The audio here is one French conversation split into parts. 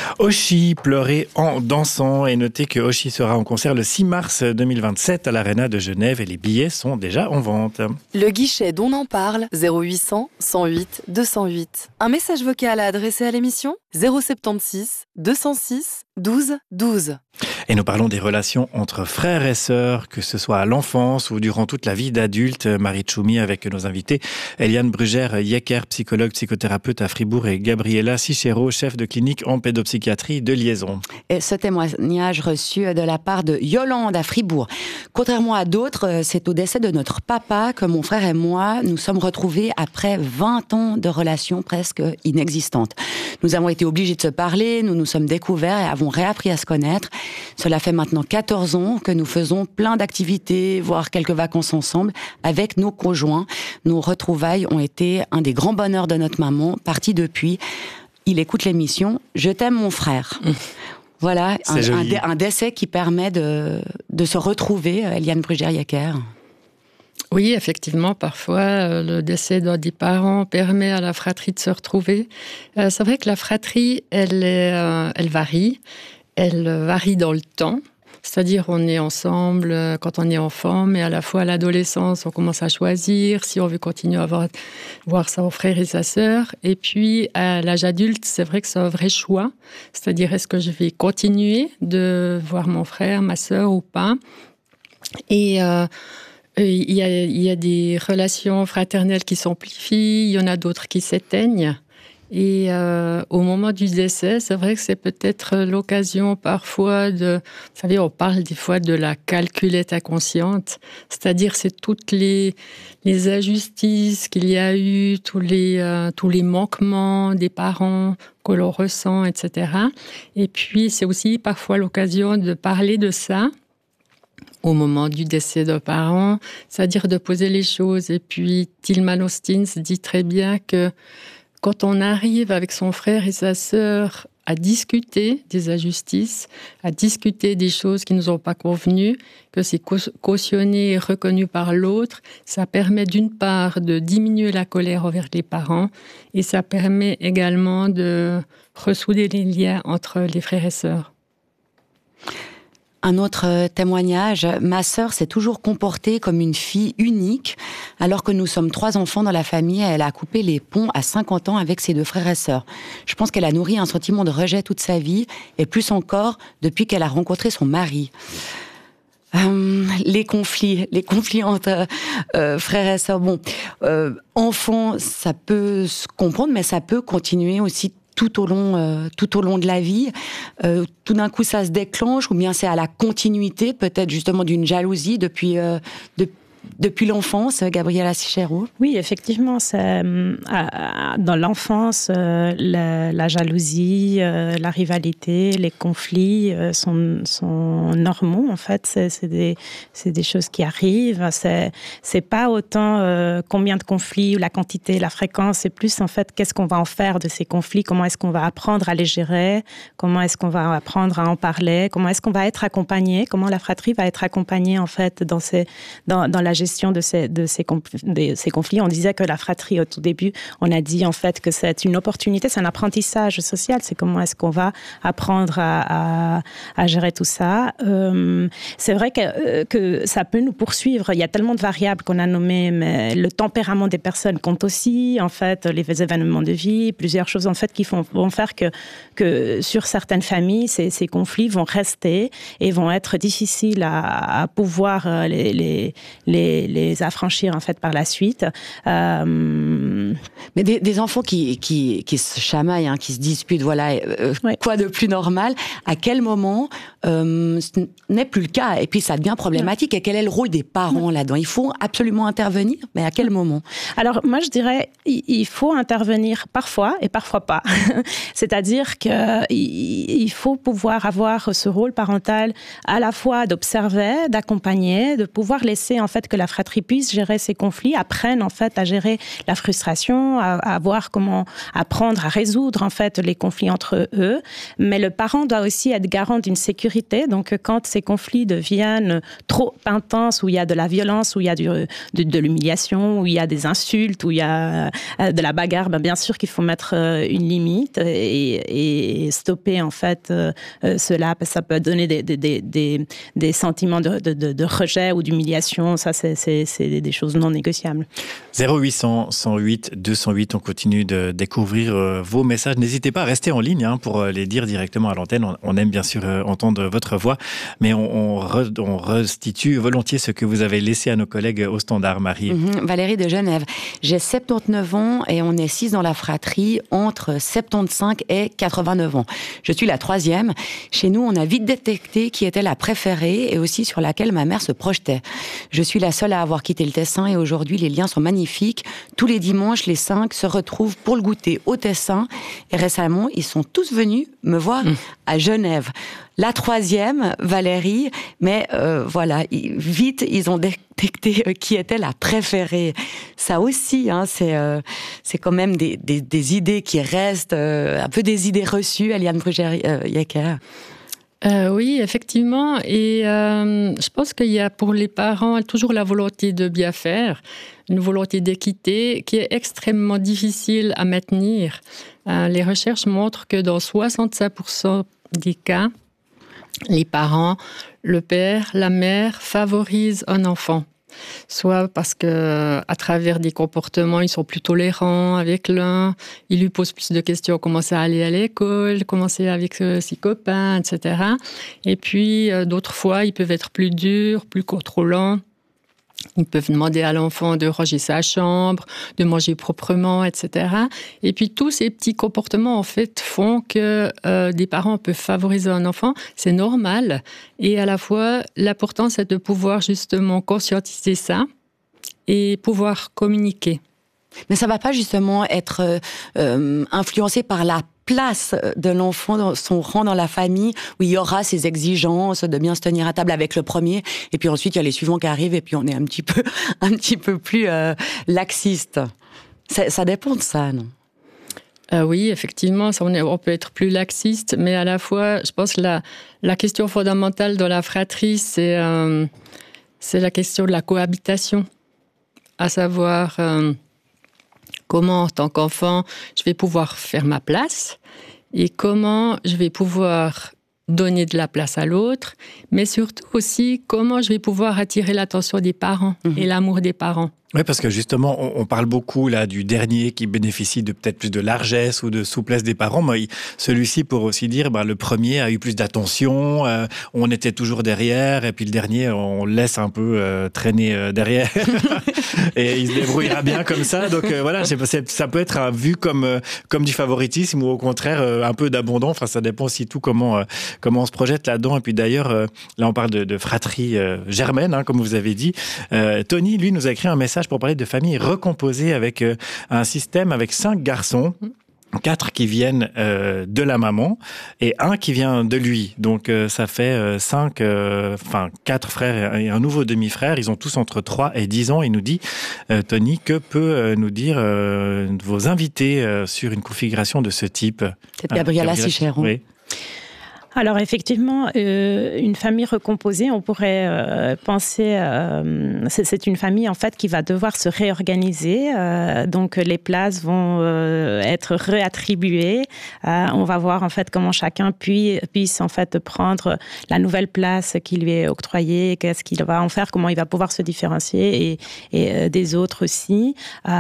Oshi, pleurer en dansant. Et notez que Oshi sera en concert le 6 mars 2027 à l'Arena de Genève et les billets sont déjà en vente. Le guichet dont on en parle, 0800 108 208. Un message vocal à adresser à l'émission 076 206 12 12. Et nous parlons des relations entre frères et sœurs, que ce soit à l'enfance ou durant toute la vie d'adulte. Marie Tchoumi avec nos invités, Eliane Brugère-Yecker, psychologue, psychothérapeute à Fribourg, et Gabriela Sichero, chef de clinique en pédopsychiatrie de Liaison. Et ce témoignage reçu de la part de Yolande à Fribourg. Contrairement à d'autres, c'est au décès de notre papa que mon frère et moi nous sommes retrouvés après 20 ans de relations presque inexistantes. Nous avons été obligés de se parler, nous nous sommes découverts et avons réappris à se connaître. Cela fait maintenant 14 ans que nous faisons plein d'activités, voire quelques vacances ensemble avec nos conjoints. Nos retrouvailles ont été un des grands bonheurs de notre maman, partie depuis. Il écoute l'émission « Je t'aime mon frère ». Voilà, un décès qui permet de se retrouver, Eliane Brugère-Yecker. Oui, effectivement, parfois, le décès d'un des parents permet à la fratrie de se retrouver. C'est vrai que la fratrie, elle varie. Elle varie dans le temps. C'est-à-dire, on est ensemble quand on est enfant, mais à la fois à l'adolescence, on commence à choisir si on veut continuer à voir son frère et sa sœur. Et puis, à l'âge adulte, c'est vrai que c'est un vrai choix. C'est-à-dire, est-ce que je vais continuer de voir mon frère, ma sœur ou pas ? Et il y a des relations fraternelles qui s'amplifient, il y en a d'autres qui s'éteignent. Et au moment du décès, c'est vrai que c'est peut-être l'occasion parfois de... Vous savez, on parle des fois de la calculette inconsciente, c'est-à-dire c'est toutes les injustices qu'il y a eu, tous les manquements des parents que l'on ressent, etc. Et puis c'est aussi parfois l'occasion de parler de ça au moment du décès d'un parent, c'est-à-dire de poser les choses. Et puis Tilman Austin dit très bien que quand on arrive avec son frère et sa sœur à discuter des injustices, à discuter des choses qui ne nous ont pas convenu, que c'est cautionné et reconnu par l'autre, ça permet d'une part de diminuer la colère envers les parents et ça permet également de ressouder les liens entre les frères et sœurs. Un autre témoignage, ma sœur s'est toujours comportée comme une fille unique, alors que nous sommes 3 enfants dans la famille. Elle a coupé les ponts à 50 ans avec ses 2 frères et sœurs. Je pense qu'elle a nourri un sentiment de rejet toute sa vie, et plus encore depuis qu'elle a rencontré son mari. Les conflits entre frères et sœurs. Enfants, ça peut se comprendre, mais ça peut continuer aussi tout au long de la vie. Tout d'un coup, ça se déclenche, ou bien c'est à la continuité, peut-être justement d'une jalousie depuis l'enfance, Gabriela Sichero. Oui, effectivement, c'est, dans l'enfance, la jalousie, la rivalité, les conflits sont normaux, en fait. C'est des choses qui arrivent. C'est pas autant combien de conflits ou la quantité, la fréquence, c'est plus, en fait, qu'est-ce qu'on va en faire de ces conflits, comment est-ce qu'on va apprendre à les gérer, comment est-ce qu'on va apprendre à en parler, comment est-ce qu'on va être accompagné, comment la fratrie va être accompagnée, en fait, dans la gestion de ces conflits. On disait que la fratrie, au tout début, on a dit en fait que c'est une opportunité, c'est un apprentissage social. C'est comment est-ce qu'on va apprendre à gérer tout ça. C'est vrai que ça peut nous poursuivre. Il y a tellement de variables qu'on a nommées, mais le tempérament des personnes compte aussi. En fait, les événements de vie, plusieurs choses en fait qui vont faire que sur certaines familles, ces conflits vont rester et vont être difficiles à pouvoir les affranchir en fait par la suite. Mais des enfants qui se chamaillent, hein, qui se disputent, voilà, ouais. Quoi de plus normal? À quel moment ce n'est plus le cas? Et puis ça devient problématique. Et quel est le rôle des parents là-dedans? Il faut absolument intervenir, mais à quel moment? Alors moi je dirais il faut intervenir parfois et parfois pas. C'est-à-dire qu'il faut pouvoir avoir ce rôle parental à la fois d'observer, d'accompagner, de pouvoir laisser en fait que la fratrie puisse gérer ses conflits, apprenne en fait à gérer la frustration, à voir comment apprendre à résoudre en fait les conflits entre eux. Mais le parent doit aussi être garant d'une sécurité. Donc quand ces conflits deviennent trop intenses, où il y a de la violence, où il y a de l'humiliation, où il y a des insultes, où il y a de la bagarre, bien sûr qu'il faut mettre une limite et stopper en fait cela, parce que ça peut donner des sentiments de rejet ou d'humiliation. Ça, c'est des choses non négociables. 0800 108 208, on continue de découvrir vos messages. N'hésitez pas à rester en ligne pour les dire directement à l'antenne. On aime bien sûr entendre votre voix, mais on restitue volontiers ce que vous avez laissé à nos collègues au standard, Marie. Valérie de Genève. J'ai 79 ans et on est 6 dans la fratrie entre 75 et 89 ans. Je suis la 3e. Chez nous, on a vite détecté qui était la préférée et aussi sur laquelle ma mère se projetait. Je suis la seule à avoir quitté le Tessin et aujourd'hui, les liens sont magnifiques. Tous les dimanches, les 5 se retrouvent pour le goûter au Tessin et récemment, ils sont tous venus me voir à Genève. La 3e, Valérie, mais voilà, vite, ils ont détecté qui était la préférée. Ça aussi, c'est quand même des idées qui restent, un peu des idées reçues, Eliane Brugère-Yecker. Oui, effectivement. Et je pense qu'il y a pour les parents toujours la volonté de bien faire, une volonté d'équité qui est extrêmement difficile à maintenir. Les recherches montrent que dans 65% des cas, les parents, le père, la mère favorisent un enfant. Soit parce que à travers des comportements, ils sont plus tolérants avec l'un, ils lui posent plus de questions, comment ça allait à l'école, comment c'est avec ses copains, etc. Et puis, d'autres fois, ils peuvent être plus durs, plus contrôlants. Ils peuvent demander à l'enfant de ranger sa chambre, de manger proprement, etc. Et puis, tous ces petits comportements, en fait, font que des parents peuvent favoriser un enfant. C'est normal. Et à la fois, l'important, c'est de pouvoir justement conscientiser ça et pouvoir communiquer. Mais ça ne va pas justement être influencé par la place de l'enfant dans son rang dans la famille, où il y aura ces exigences de bien se tenir à table avec le premier, et puis ensuite il y a les suivants qui arrivent, et puis on est un petit peu plus laxiste. Ça dépend de ça, non ? Oui, effectivement, on peut être plus laxiste, mais à la fois, je pense que la question fondamentale dans la fratrie, c'est la question de la cohabitation, à savoir comment, en tant qu'enfant, je vais pouvoir faire ma place et comment je vais pouvoir donner de la place à l'autre, mais surtout aussi comment je vais pouvoir attirer l'attention des parents et l'amour des parents. Oui, parce que justement, on parle beaucoup là du dernier qui bénéficie de peut-être plus de largesse ou de souplesse des parents, mais celui-ci pourrait aussi dire, le premier a eu plus d'attention, on était toujours derrière, et puis le dernier, on le laisse un peu traîner derrière, et il se débrouillera bien comme ça. Donc voilà, ça peut être vu comme du favoritisme ou au contraire un peu d'abandon. Enfin, ça dépend aussi tout comment on se projette là-dedans. Et puis d'ailleurs, là on parle de fratrie germaine, comme vous avez dit. Tony, lui, nous a écrit un message pour parler de famille recomposée avec un système avec 5 garçons. 4 qui viennent de la maman et 1 qui vient de lui. Donc ça fait 4 frères et un nouveau demi-frère. Ils ont tous entre 3 et 10 ans. Il nous dit, Tony, que peut nous dire vos invités sur une configuration de ce type ? C'est Gabriela Sicheron. Oui. Alors effectivement, une famille recomposée, on pourrait penser, c'est une famille en fait qui va devoir se réorganiser. Donc les places vont être réattribuées. On va voir en fait comment chacun puisse en fait prendre la nouvelle place qui lui est octroyée, qu'est-ce qu'il va en faire, comment il va pouvoir se différencier et des autres aussi.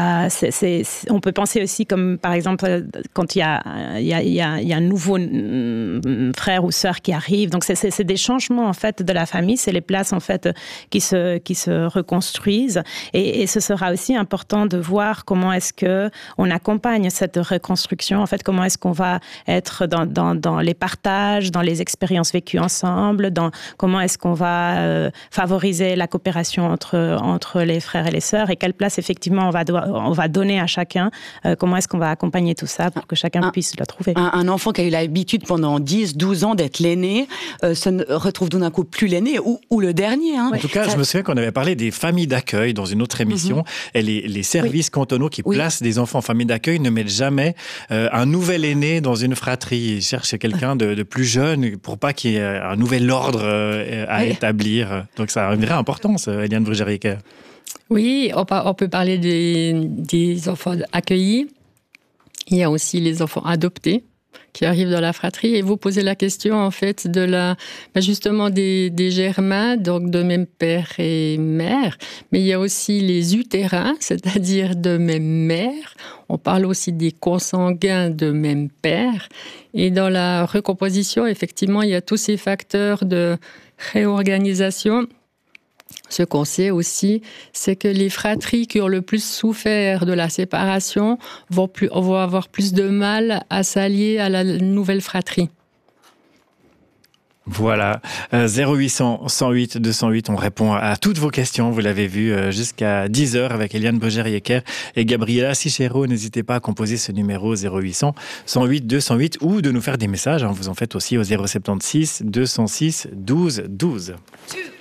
On peut penser aussi comme par exemple quand il y a un nouveau frère ou sœurs qui arrivent. Donc c'est des changements en fait de la famille, c'est les places en fait qui se reconstruisent et ce sera aussi important de voir comment est-ce que on accompagne cette reconstruction. En fait, comment est-ce qu'on va être dans les partages, dans les expériences vécues ensemble, dans comment est-ce qu'on va favoriser la coopération entre les frères et les sœurs et quelle place effectivement on va donner à chacun. Comment est-ce qu'on va accompagner tout ça pour que chacun puisse la trouver. Un enfant qui a eu l'habitude pendant 10, 12 ans évident d'être l'aîné, se retrouve d'un coup plus l'aîné ou le dernier. Hein. En tout cas, je me souviens qu'on avait parlé des familles d'accueil dans une autre émission. Et les services cantonaux qui placent des enfants en famille d'accueil ne mettent jamais un nouvel aîné dans une fratrie. Ils cherchent quelqu'un de plus jeune pour pas qu'il y ait un nouvel ordre à établir. Donc ça a une vraie importance, Eliane Brugère-Yecker. Oui, on peut parler des enfants accueillis. Il y a aussi les enfants adoptés qui arrivent dans la fratrie. Et vous posez la question, en fait, justement des germains, donc de même père et mère. Mais il y a aussi les utérins, c'est-à-dire de même mère. On parle aussi des consanguins de même père. Et dans la recomposition, effectivement, il y a tous ces facteurs de réorganisation. Ce qu'on sait aussi, c'est que les fratries qui ont le plus souffert de la séparation vont avoir plus de mal à s'allier à la nouvelle fratrie. Voilà, 0800 108 208, on répond à toutes vos questions, vous l'avez vu, jusqu'à 10h avec Eliane Brugère-Yecker et Gabriela Sichero. N'hésitez pas à composer ce numéro 0800 108 208 ou de nous faire des messages, vous en faites aussi au 076 206 12 12.